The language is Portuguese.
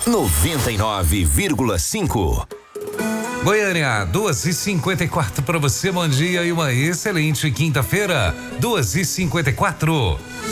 99,5. Goiânia, 2h54 para você, bom dia e uma excelente quinta-feira. 2h54.